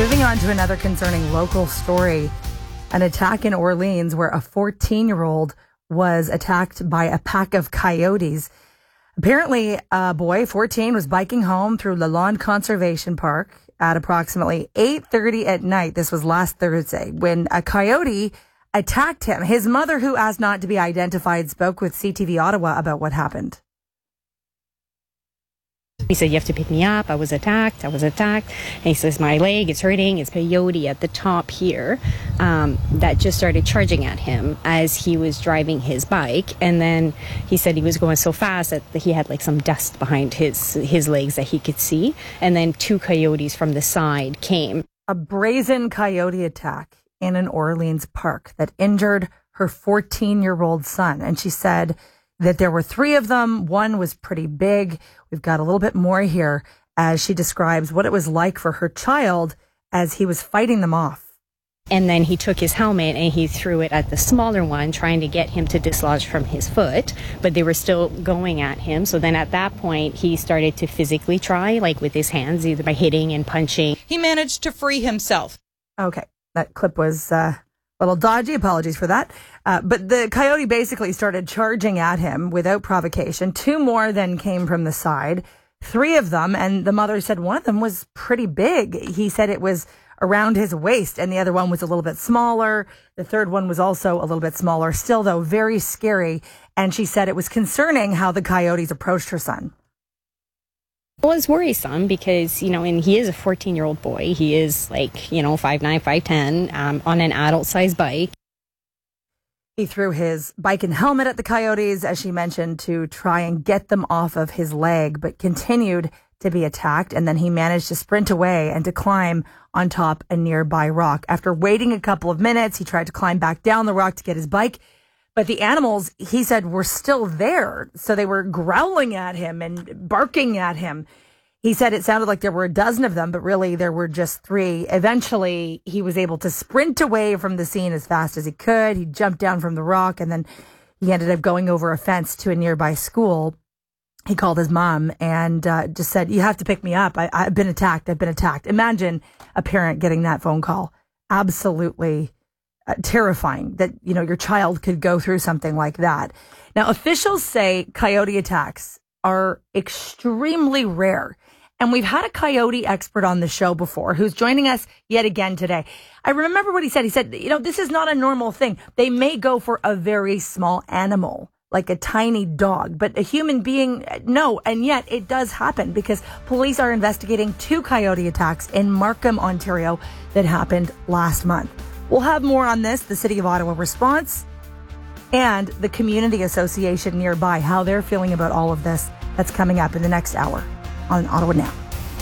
Moving on to another concerning local story, an attack in Orleans where a 14-year-old was attacked by a pack of coyotes. Apparently, a boy, 14, was biking home through Lalonde Conservation Park at approximately 8:30 at night. This was last Thursday when a coyote attacked him. His mother, who asked not to be identified, spoke with CTV Ottawa about what happened. He said, "You have to pick me up. I was attacked. And he says, "My leg is hurting." It's peyote at the top here that just started charging at him as he was driving his bike. And then he said he was going so fast that he had like some dust behind his legs that he could see. And then two coyotes from the side came. A brazen coyote attack in an Orleans park that injured her 14-year-old son. And she said that there were three of them. One was pretty big. We've got a little bit more here as she describes what it was like for her child as he was fighting them off. And then he took his helmet and he threw it at the smaller one, trying to get him to dislodge from his foot, but they were still going at him. So then at that point, he started to physically try, like with his hands, either by hitting and punching. He managed to free himself. Okay, that clip was a little dodgy. Apologies for that. But the coyote basically started charging at him without provocation. Two more then came from the side, three of them. And the mother said one of them was pretty big. He said it was around his waist and the other one was a little bit smaller. The third one was also a little bit smaller. Still, though, very scary. And she said it was concerning how the coyotes approached her son. Well, it's worrisome because, and he is a 14-year-old boy. He is 5'9", 5'10", on an adult-sized bike. He threw his bike and helmet at the coyotes, as she mentioned, to try and get them off of his leg, but continued to be attacked. And then he managed to sprint away and to climb on top a nearby rock. After waiting a couple of minutes, he tried to climb back down the rock to get his bike. But the animals, he said, were still there. So they were growling at him and barking at him. He said it sounded like there were a dozen of them, but really there were just three. Eventually, he was able to sprint away from the scene as fast as he could. He jumped down from the rock and then he ended up going over a fence to a nearby school. He called his mom and just said, "You have to pick me up. I've been attacked. I've been attacked." Imagine a parent getting that phone call. Absolutely terrifying that, your child could go through something like that. Now, officials say coyote attacks are extremely rare. And we've had a coyote expert on the show before who's joining us yet again today. I remember what he said. He said, this is not a normal thing. They may go for a very small animal, like a tiny dog, but a human being, no. And yet it does happen because police are investigating two coyote attacks in Markham, Ontario that happened last month. We'll have more on this, the City of Ottawa response, and the community association nearby, how they're feeling about all of this. That's coming up in the next hour on Ottawa Now.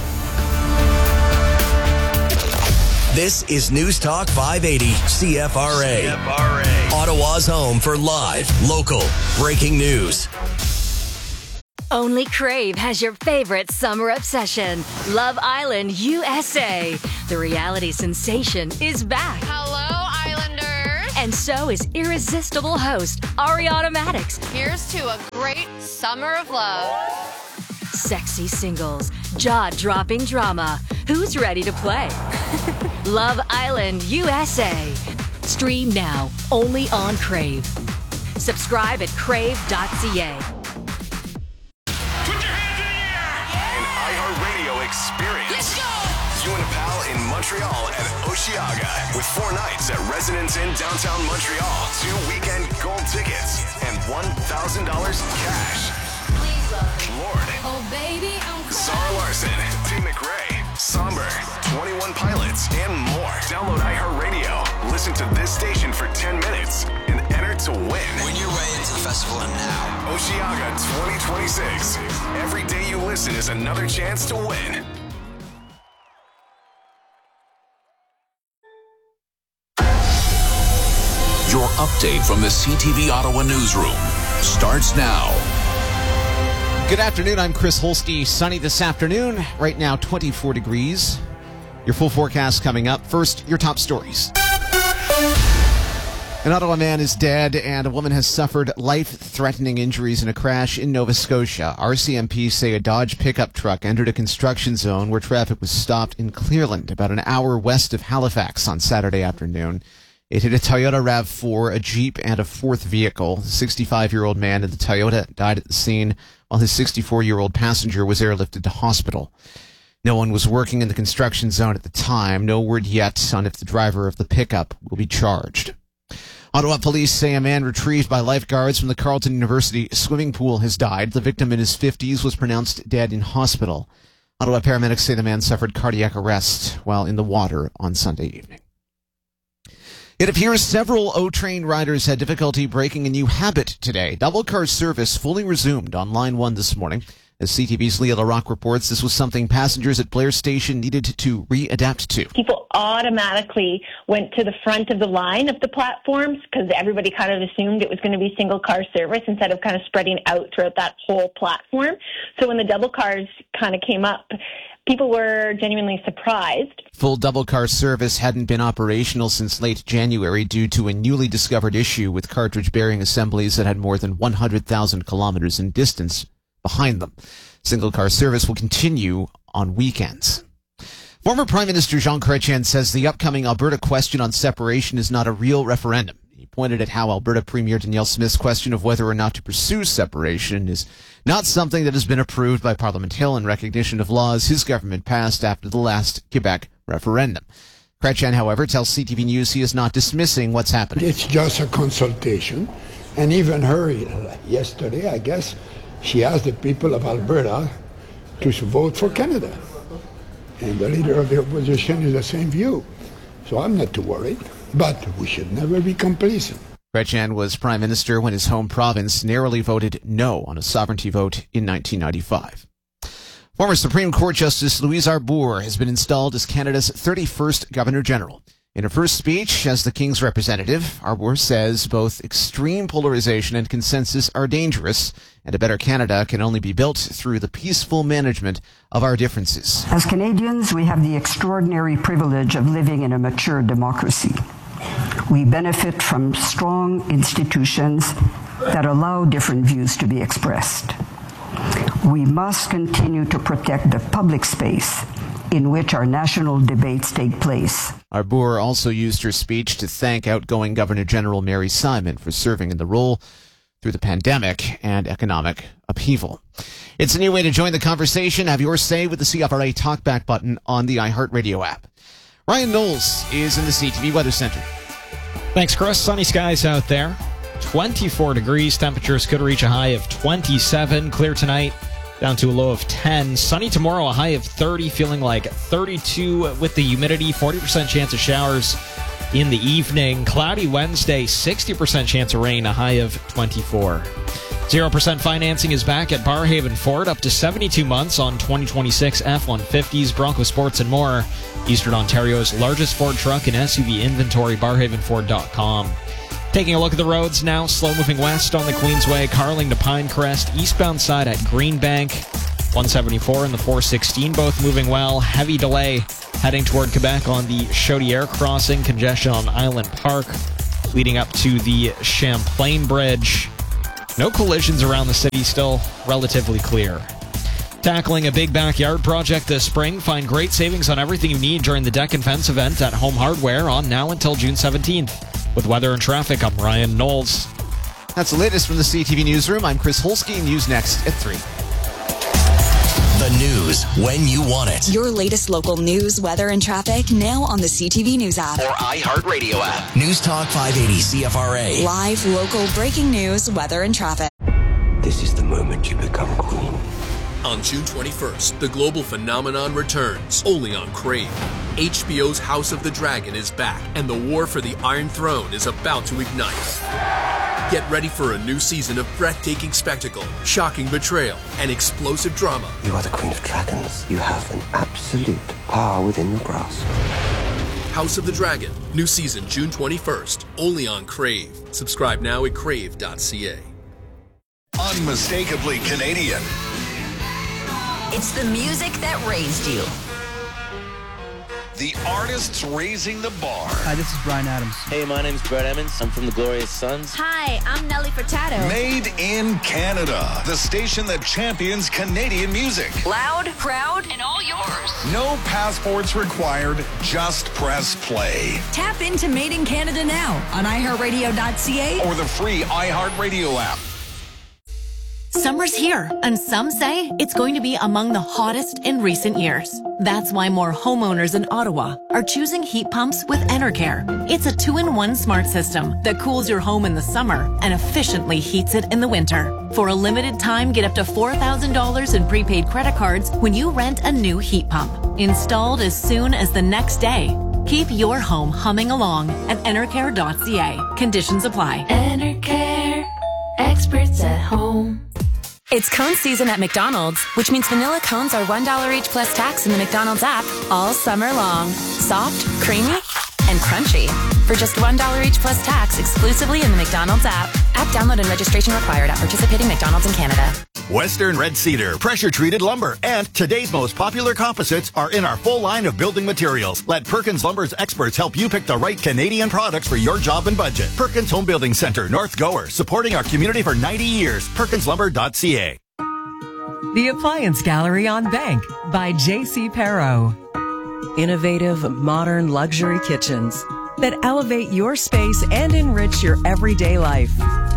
This is News Talk 580 CFRA. Ottawa's home for live, local, breaking news. Only Crave has your favorite summer obsession, Love Island USA. The reality sensation is back. Hello, Islanders. And so is irresistible host Ariana Maddox. Here's to a great summer of love. Sexy singles, jaw-dropping drama. Who's ready to play? Love Island USA. Stream now, only on Crave. Subscribe at crave.ca. An iHeartRadio experience. Let's go! You and a pal in Montreal at Osheaga with 4 nights at Residence Inn downtown Montreal, 2 weekend gold tickets, and $1,000 cash. Lord, Oh, baby, I'm Zara Larson, Tim McRae, Somber, 21 Pilots, and more. Download iHeartRadio. Listen to this station for 10 minutes and enter to win. Win your way into the festival now. Osheaga 2026. Every day you listen is another chance to win. Your update from the CTV Ottawa newsroom starts now. Good afternoon. I'm Chris Holsky. Sunny this afternoon. Right now, 24 degrees. Your full forecast coming up. First, your top stories. An Ottawa man is dead and a woman has suffered life-threatening injuries in a crash in Nova Scotia. RCMP say a Dodge pickup truck entered a construction zone where traffic was stopped in Clearland, about an hour west of Halifax on Saturday afternoon. It hit a Toyota RAV4, a Jeep, and a fourth vehicle. The 65-year-old man in the Toyota died at the scene, while his 64-year-old passenger was airlifted to hospital. No one was working in the construction zone at the time. No word yet on if the driver of the pickup will be charged. Ottawa police say a man retrieved by lifeguards from the Carleton University swimming pool has died. The victim in his 50s was pronounced dead in hospital. Ottawa paramedics say the man suffered cardiac arrest while in the water on Sunday evening. It appears several O-Train riders had difficulty breaking a new habit today. Double car service fully resumed on Line 1 this morning. As CTV's Leah LaRocque reports, this was something passengers at Blair Station needed to readapt to. People automatically went to the front of the line of the platforms because everybody kind of assumed it was going to be single car service instead of kind of spreading out throughout that whole platform. So when the double cars kind of came up, people were genuinely surprised. Full double car service hadn't been operational since late January due to a newly discovered issue with cartridge bearing assemblies that had more than 100,000 kilometers in distance behind them. Single car service will continue on weekends. Former Prime Minister Jean Chrétien says the upcoming Alberta question on separation is not a real referendum. He pointed at how Alberta Premier Danielle Smith's question of whether or not to pursue separation is not something that has been approved by Parliament Hill in recognition of laws his government passed after the last Quebec referendum. Chrétien, however, tells CTV News he is not dismissing what's happening. It's just a consultation. And even her, yesterday, I guess, she asked the people of Alberta to vote for Canada. And the leader of the opposition is the same view. So I'm not too worried. But we should never be complacent. Chrétien was prime minister when his home province narrowly voted no on a sovereignty vote in 1995. Former Supreme Court Justice Louise Arbour has been installed as Canada's 31st Governor-General. In her first speech as the King's representative, Arbour says both extreme polarization and consensus are dangerous, and a better Canada can only be built through the peaceful management of our differences. As Canadians, we have the extraordinary privilege of living in a mature democracy. We benefit from strong institutions that allow different views to be expressed. We must continue to protect the public space in which our national debates take place. Arbour also used her speech to thank outgoing Governor-General Mary Simon for serving in the role through the pandemic and economic upheaval. It's a new way to join the conversation. Have your say with the CFRA Talkback button on the iHeartRadio app. Ryan Knowles is in the CTV Weather Center. Thanks, Chris. Sunny skies out there. 24 degrees. Temperatures could reach a high of 27. Clear tonight, down to a low of 10. Sunny tomorrow, a high of 30, feeling like 32 with the humidity. 40% chance of showers in the evening. Cloudy Wednesday, 60% chance of rain, a high of 24. 0% financing is back at Barrhaven Ford, up to 72 months on 2026 F-150s, Bronco Sports, and more. Eastern Ontario's largest Ford truck and SUV inventory, barrhavenford.com. Taking a look at the roads now, slow moving west on the Queensway, Carling to Pinecrest, eastbound side at Greenbank, 174 and the 416, both moving well. Heavy delay heading toward Quebec on the Chaudière crossing, congestion on Island Park, leading up to the Champlain Bridge. No collisions around the city, still relatively clear. Tackling a big backyard project this spring, find great savings on everything you need during the Deck and Fence event at Home Hardware on now until June 17th. With weather and traffic, I'm Ryan Knowles. That's the latest from the CTV Newsroom. I'm Chris Holsky. News next at 3. The news when you want it. Your latest local news, weather, and traffic now on the CTV News app. Or iHeartRadio app. News Talk 580 CFRA. Live, local, breaking news, weather, and traffic. This is the moment you become queen. On June 21st, the global phenomenon returns, only on Crave. HBO's House of the Dragon is back, and the war for the Iron Throne is about to ignite. Get ready for a new season of breathtaking spectacle, shocking betrayal, and explosive drama. You are the Queen of Dragons. You have an absolute power within your grasp. House of the Dragon, new season June 21st, only on Crave. Subscribe now at crave.ca. Unmistakably Canadian. It's the music that raised you. the artists raising the bar. Hi, this is Bryan Adams. Hey, my name's Brett Emmons. I'm from the Glorious Sons. Hi, I'm Nelly Furtado. Made in Canada, the station that champions Canadian music. Loud, proud, and all yours. No passports required, just press play. Tap into Made in Canada now on iHeartRadio.ca or the free iHeartRadio app. Summer's here, and some say it's going to be among the hottest in recent years. That's why more homeowners in Ottawa are choosing heat pumps with Enercare. It's a 2-in-1 smart system that cools your home in the summer and efficiently heats it in the winter. For a limited time, get up to $4,000 in prepaid credit cards when you rent a new heat pump. Installed as soon as the next day. Keep your home humming along at Enercare.ca. Conditions apply. Enercare. Experts at home. It's cone season at McDonald's, which means vanilla cones are $1 each plus tax in the McDonald's app all summer long. Soft, creamy, and crunchy. For just $1 each plus tax exclusively in the McDonald's app. App download and registration required at participating McDonald's in Canada. Western Red Cedar, pressure-treated lumber, and today's most popular composites are in our full line of building materials. Let Perkins Lumber's experts help you pick the right Canadian products for your job and budget. Perkins Home Building Center, North Gower, supporting our community for 90 years. PerkinsLumber.ca. The Appliance Gallery on Bank by J.C. Perro. Innovative, modern luxury kitchens that elevate your space and enrich your everyday life.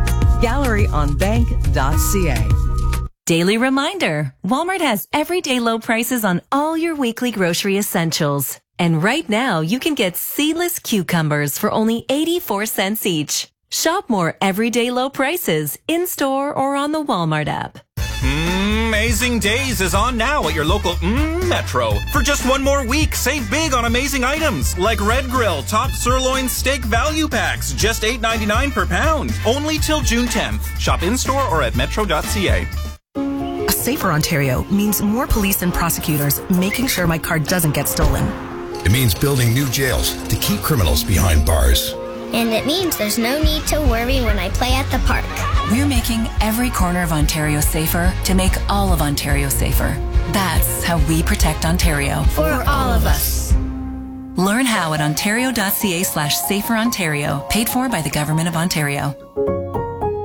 GalleryOnBank.ca. Daily reminder, Walmart has everyday low prices on all your weekly grocery essentials. And right now, you can get seedless cucumbers for only 84 cents each. Shop more everyday low prices in-store or on the Walmart app. Amazing Days is on now at your local Metro. For just one more week, save big on amazing items like Red Grill Top Sirloin Steak Value Packs, just $8.99 per pound. Only till June 10th. Shop in-store or at metro.ca. A safer Ontario means more police and prosecutors making sure my car doesn't get stolen. It means building new jails to keep criminals behind bars. And it means there's no need to worry when I play at the park. We're making every corner of Ontario safer to make all of Ontario safer. That's how we protect Ontario. For all of us. Learn how at ontario.ca/saferontario, paid for by the Government of Ontario.